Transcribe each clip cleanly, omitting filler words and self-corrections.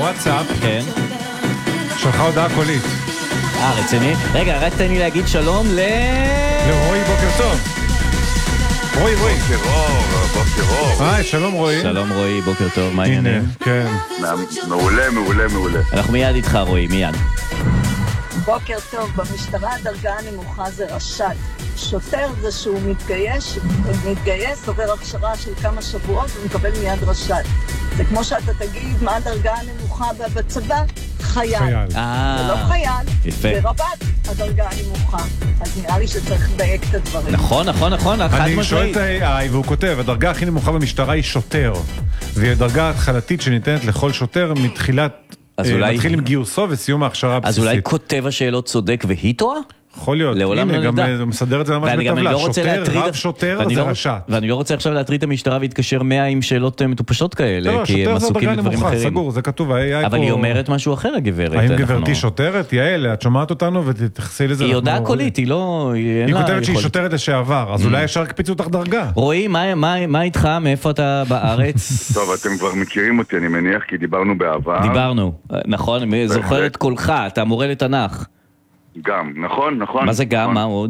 בוואטסאפ. כן. שלחה הודעה קולית. רציני? רגע, רק תן לי להגיד שלום לרועי, בוקר טוב. רועי. בוקר אור. שלום רועי. שלום רועי, בוקר טוב, מה העניינים? כן. מעולה. אנחנו מיד איתך רועי, מיד. בוקר טוב, במשטרה הדרגה הנמוכה זה רש"ט. שוטר זה שהוא מתגייס, עובר הכשרה של כמה שבועות ומקבל מיד רש"ט. זה כמו שאתה תגיד מה הדרגה הנמוכה בצבא, חייל. זה לא חייל, זה רב"ט הדרגה הנמוכה. אז נראה לי שצריך לדייק את הדברים. נכון, אני שואל את ה-AI והוא כותב, הדרגה הכי נמוכה במשטרה היא שוטר. והיא הדרגה התחלתית שניתנת לכל שוטר מתחילת... מתחיל עם גיוסו וסיום ההכשרה הבסיסית. אז אולי כותב השאלות צודק והיא טועה? יכול להיות, הנה, גם מסדר את זה ממש בטבלה, שוטר, רב שוטר, זה רש"ט. ואני לא רוצה עכשיו להטריד את המשטרה והתקשר 100 עם שאלות מטופשות כאלה, כי הם עסוקים בדברים אחרים. סגור, זה כתוב, אבל היא אומרת משהו אחר, הגברת. האם גברתי שוטרת? יעל, את שומעת אותנו ותתחסי לזה. היא יודעה קולית, היא לא... היא כותבת שהיא שוטרת לשעבר, אז אולי אפשר להקפיץ אותך דרגה. רועי, מה איתך? מאיפה אתה בארץ? טוב, אתם כבר מכירים אותי, אני מניח, כי דיברנו בעבר. דיברנו, נכון, זוכר את קולך, אתה מורה לתנ"ך. גם, נכון. מה זה גם? מה עוד?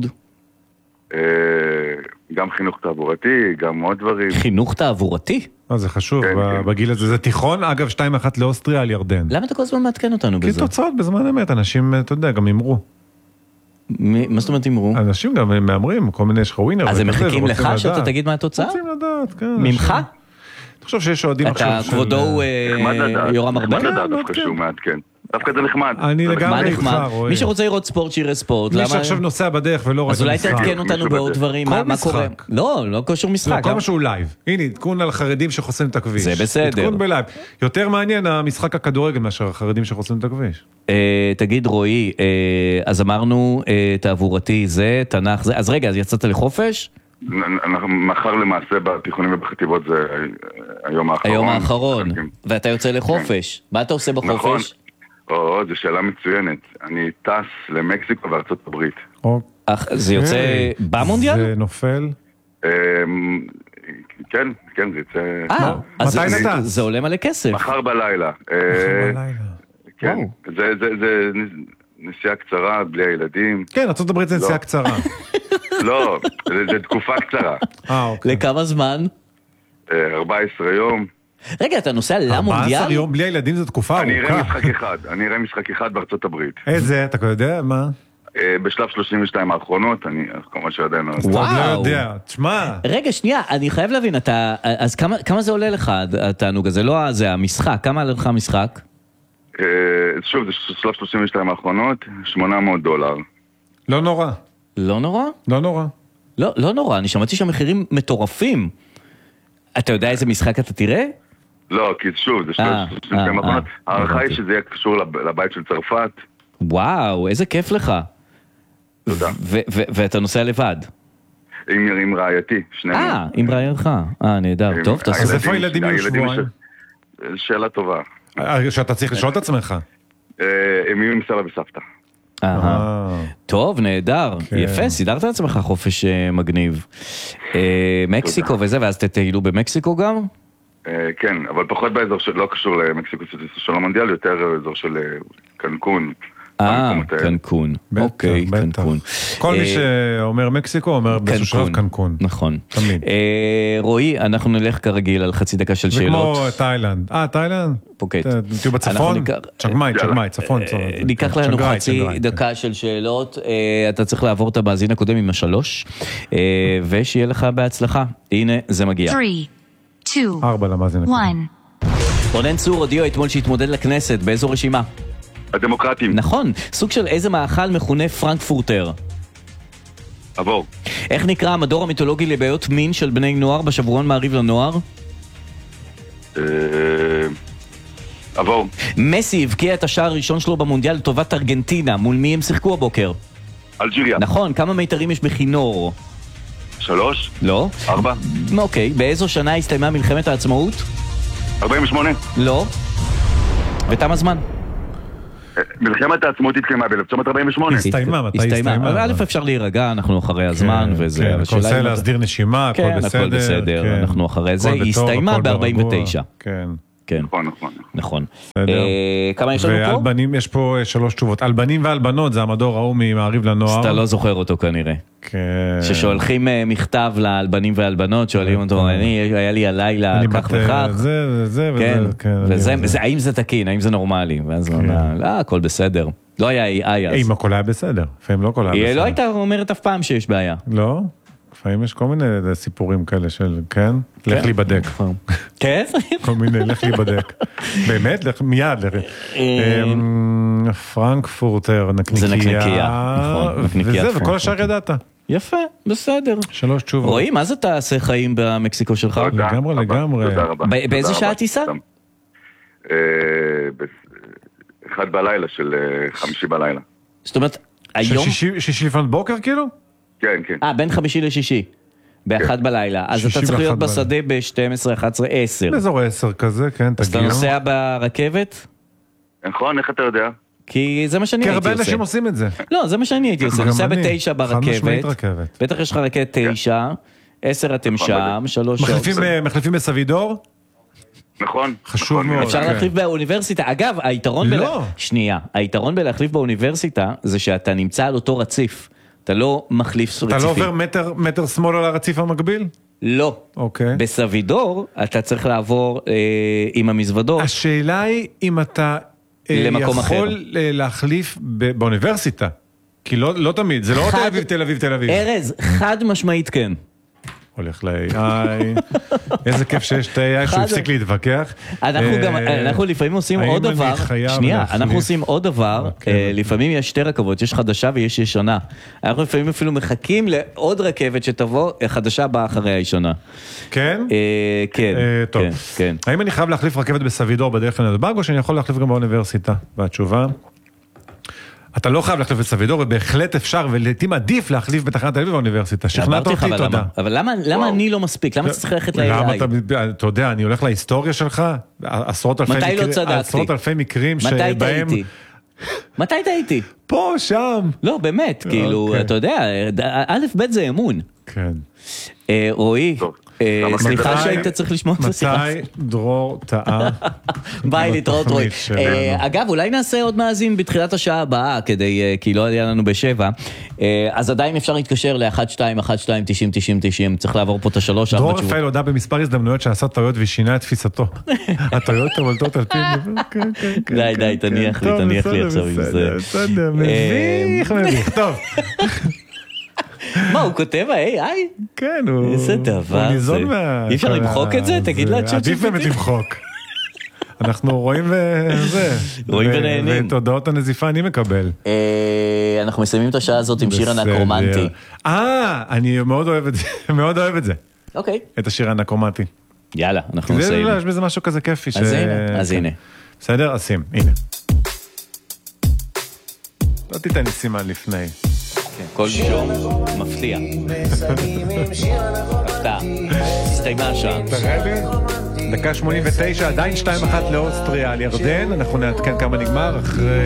גם חינוך תעבורתי, גם עוד דברים. חינוך תעבורתי? זה חשוב, בגיל הזה. זה תיכון, אגב, 2-1 לאוסטריה על ירדן. למה אתה כל הזמן מעדכן אותנו בזה? כי תוצאות בזמן אמת, אנשים, אתה יודע, גם אמרו. מה זאת אומרת אמרו? אנשים גם מאמרים, כל מיני שחווינר. אז הם מחכים לך שאתה תגיד מה התוצאה? רוצים לדעת, כן. ממך? תחשוב שיש אוהדים עכשיו אתה כבודו הוא יורם ארבל? נחמד לדעת דווקא שהוא מעדכן. דווקא זה נחמד. אני לגמרי איתך, רועי. מי שרוצה לראות ספורט שיראה ספורט. מי שעכשיו נוסע בדרך ולא רואה את המשחק. אז אולי תעדכן אותנו בעוד דברים, מה קורה? לא קשור משחק. כל משהו לייב. הנה, עדכון על חרדים שחוסמים את הכביש. זה בסדר. עדכון בלייב. יותר מעניין המשחק הכדורגל מאשר החרדים שחוסמים את הכביש. תגיד רועי, אז אמרנו תעבורתי זה, תנ"ך זה, אז רגע, אז יצאת לחופש? מחר למעשה בתיכונים ובחטיבות זה היום האחרון. היום האחרון, ואתה יוצא לחופש. מה אתה עושה בחופש? זו שאלה מצוינת. אני טס למקסיקו וארצות הברית. זה יוצא במונדיאל? זה נופל? כן, זה יוצא... מתי נטס? זה עולה מלא כסף. מחר בלילה. כן, זה נסיעה קצרה, בלי הילדים. כן, ארצות הברית זה נסיעה קצרה. לא, זה תקופה קצרה. לכמה זמן? 14 יום. רגע, אתה נוסע למונדיאל? 14 יום בלי הילדים זה תקופה ארוכה. אני אראה משחק אחד בארצות הברית. איזה, אתה יודע, מה? בשלב 32 האחרונות, אני כמובן שעדיין לא... וואו. לא יודע, תשמע. רגע, שנייה, אני חייב להבין, אז כמה זה עולה לך, התענוג הזה? לא זה המשחק, כמה עלה לך המשחק? שוב, זה שלב 32 האחרונות, $800. לא נורא. לא נורא? לא נורא. לא נורא, אני שמעתי שהמחירים מטורפים. אתה יודע איזה משחק אתה תראה? לא, כי שוב, זה 32 האחרונות. הערכה היא שזה יהיה קשור לבית של צרפת. וואו, איזה כיף לך. תודה. ואתה נוסע לבד? עם רעייתי, שנינו. עם רעייתך. נהדר. טוב, תעשו. אז איפה הילדים יהיו שבועיים? שאלה טובה. שאתה צריך לשאול את עצמך. הם יהיו עם סבא וסבתא. טוב, נהדר. יפה, סידרת לעצמך חופש מגניב. מקסיקו וזה, ואז תטיילו במקסיקו גם? כן, אבל פחות באזור שלא קשור למקסיקו של המונדיאל, יותר אזור של קנקון. קנקון. אוקיי, קנקון. כל מי שאומר מקסיקו אומר באיזשהו שלב קנקון. נכון. תמיד. רועי, אנחנו נלך כרגיל על חצי דקה של שאלות. זה כמו תאילנד. תאילנד? פוקט. תהיו בצפון? צ'גמאי, צפון. ניקח לנו חצי דקה של שאלות. אתה צריך לעבור את המאזין הקודם עם 3, ושיהיה לך בהצלחה. הנה, זה מגיע. 3, 2, 4 למאזין הקודם. 1. רונן צור הודיע אתמול שהתמודד לכנסת. באיזו רשימה? הדמוקרטים. נכון. סוג של איזה מאכל מכונה פרנקפורטר? עבור. איך נקרא המדור המיתולוגי לבעיות מין של בני נוער בשבועון מעריב לנוער? עבור. מסי הבקיע את השער הראשון שלו במונדיאל לטובת ארגנטינה. מול מי הם שיחקו הבוקר? אלג'יריה. נכון. כמה מיתרים יש בכינור? 3. לא. 4. אוקיי. באיזו שנה הסתיימה מלחמת העצמאות? 48. לא. ותם הזמן. מלחמת העצמאות התקיימה ב-1948. הסתיימה, מתי הסתיימה? אבל א' אפשר להירגע, אנחנו אחרי הזמן וזה. כן, הכל עושה להסדיר נשימה, הכל בסדר. הכל בסדר, אנחנו אחרי זה. היא הסתיימה ב-49. כן. כן. נכון. כמה יש לנו פה? ואלבנים, יש פה 3 תשובות. אלבנים ואלבנות, זה המדור ההוא ממעריב לנוער. אתה לא זוכר אותו כנראה. כן. ששולחים מכתב לאלבנים ואלבנות, שואלים אותו, היה לי הלילה כך וכך. זה, האם זה תקין, האם זה נורמלי? ואז הוא אומר, לא, הכל בסדר. לא היה AI אז. אם הכל היה בסדר, לפעמים לא הכל היה בסדר. היא לא הייתה אומרת אף פעם שיש בעיה. לא? לפעמים יש כל מיני סיפורים כאלה של, כן? לך להיבדק. כן? כל מיני, לך להיבדק. באמת? מיד. פרנקפורטר, נקניקייה. זה נקניקייה, נכון. וזה, וכל השאר ידעת. יפה, בסדר. 3 תשובות. רועי, מה זה תעשה חיים במקסיקו שלך? לגמרי. תודה רבה. באיזה שעה טיסה? 1 בלילה של 5 בלילה. זאת אומרת, היום... שישי לפנות בוקר כאילו? כן. בין 5 ל-6. ב-1 בלילה. אז אתה צריך להיות בשדה ב-12, 11, 10. באזור 10 כזה, כן, תגיעו. אז אתה נוסע ברכבת? נכון, איך אתה יודע? כי זה מה שאני הייתי עושה. כי הרבה אנשים עושים את זה. לא, זה מה שאני הייתי עושה. נוסע ב-9 ברכבת. בטח יש לך רכבת 9, 10 אתם שם, 3 שעות. מחליפים בסבידור? נכון. חשוב מאוד. אפשר להחליף באוניברסיטה. אגב, היתרון היתרון בלהחליף באוניברסיטה זה שאתה נמצא על אותו רציף. אתה לא מחליף רציפים. אתה לא עובר מטר שמאל על הרציף המקביל? לא. אוקיי. בסבידור אתה צריך לעבור עם המזוודות. השאלה היא אם אתה יכול להחליף באוניברסיטה. כי לא תמיד, זה לא תל אביב. ארז, חד משמעית כן. הולך ל-AI, איזה כיף שיש את ה-AI שהפסיק להתווכח. אנחנו לפעמים עושים עוד דבר, אנחנו עושים עוד דבר, לפעמים יש 2 רכבות, יש חדשה ויש ישנה. אנחנו לפעמים אפילו מחכים לעוד רכבת שתבוא, חדשה באה אחרי הישנה. כן? כן. טוב. האם אני חייב להחליף רכבת בסבידור בדרך לנתב"ג, או שאני יכול להחליף גם באוניברסיטה? והתשובה? אתה לא חייב להחליף בסבידור, ובהחלט אפשר, ולעתים עדיף להחליף בתחנת תל אביב באוניברסיטה. שכנעת אותי, תודה. אבל למה אני לא מספיק? למה צריך ללכת ל-AI? אתה יודע, אני הולך להיסטוריה שלך, עשרות אלפי מקרים שבהם... מתי טעיתי? פה, שם. לא, באמת, כאילו, אתה יודע, א' ב' זה אמון. כן. רועי, סליחה שהיית צריך לשמוע את השיחה. מתי דרור טעה? ביי, להתראות רועי. אגב, אולי נעשה עוד מאזין בתחילת השעה הבאה, כי לא היה לנו ב7, אז עדיין אפשר להתקשר ל-12-12-90-90-90, צריך לעבור פה את 3. דרור רפאל הודע במספר הזדמנויות שעשה טעויות ושינה את תפיסתו. הטעויות תבלטות על פי... די, תניח לי עכשיו עם זה. בסדר, מביך, טוב. מה, הוא כותב ה-AI? כן, הוא... איזה דבר זה. אי אפשר למחוק את זה? תגיד לה צ'אט עדיף באמת למחוק. אנחנו רואים וזה. רואים ונהנים. ואת הודעות הנזיפה אני מקבל. אנחנו מסיימים את השעה הזאת עם שיר הנקרומנטי. אני מאוד אוהב את זה. אוקיי. את השיר הנקרומנטי. יאללה, אנחנו נסיים. יש בזה משהו כזה כיפי. אז הנה. בסדר? אז שים, הנה. לא תיתן לי סימן לפני. כל שום מפתיע. הפתעה. הסתיימה השעה. תראה לי. דקה 89, עדיין 2-1 לאוסטריה על ירדן. אנחנו נעדכן כמה נגמר אחרי